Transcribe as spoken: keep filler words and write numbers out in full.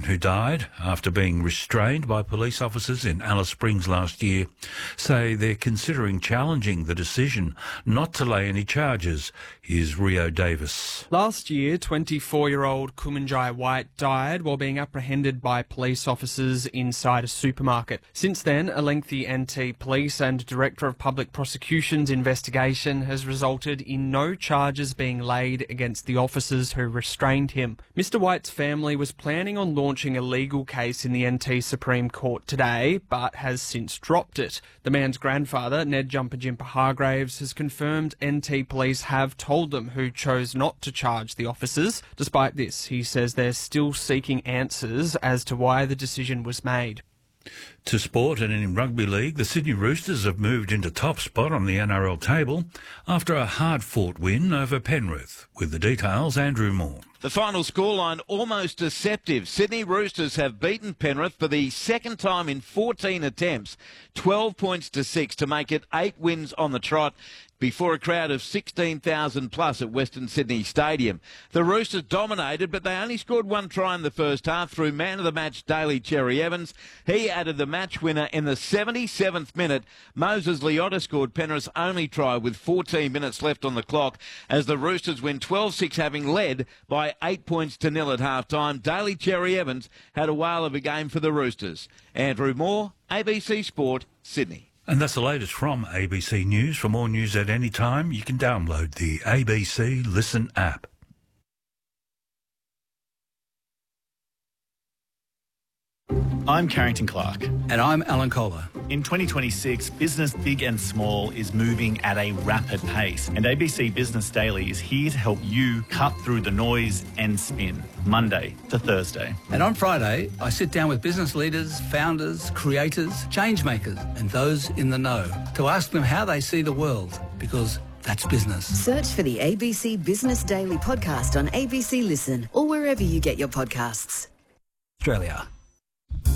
who died after being restrained by police officers in Alice Springs last year, say they're considering challenging the decision not to lay any charges. Here's Rio Davis. Last year, twenty-four-year-old Kumanjai White died while being apprehended by police officers inside a supermarket. Since then, a lengthy N T Police and Director of Public Prosecution's investigation has resulted in no charges being laid against the officers who restrained him. Mister White's family was planning on launching a legal case in the N T Supreme Court today, but has since dropped it. The man's grandfather, Ned Jumper Jimper Hargraves, has confirmed N T Police have told them who chose not to charge the officers. Despite this, he says they're still seeking answers as to why the decision was made. To sport, and in rugby league, the Sydney Roosters have moved into top spot on the N R L table after a hard-fought win over Penrith. With the details, Andrew Moore. The final scoreline almost deceptive. Sydney Roosters have beaten Penrith for the second time in fourteen attempts, twelve points to six to make it eight wins on the trot before a crowd of sixteen thousand plus at Western Sydney Stadium. The Roosters dominated, but they only scored one try in the first half through man of the match Daly Cherry Evans. He added the match winner in the seventy-seventh minute. Moses Leota scored Penrith's only try with fourteen minutes left on the clock as the Roosters win twelve six, having led by eight points to nil at half-time. Daly Cherry Evans had a whale of a game for the Roosters. Andrew Moore, A B C Sport, Sydney. And that's the latest from A B C News. For more news at any time, you can download the A B C Listen app. I'm Carrington Clark. And I'm Alan Kohler. In twenty twenty-six, business big and small is moving at a rapid pace, and A B C Business Daily is here to help you cut through the noise and spin, Monday to Thursday. And on Friday, I sit down with business leaders, founders, creators, change makers, and those in the know to ask them how they see the world, because that's business. Search for the A B C Business Daily podcast on A B C Listen or wherever you get your podcasts. Australia.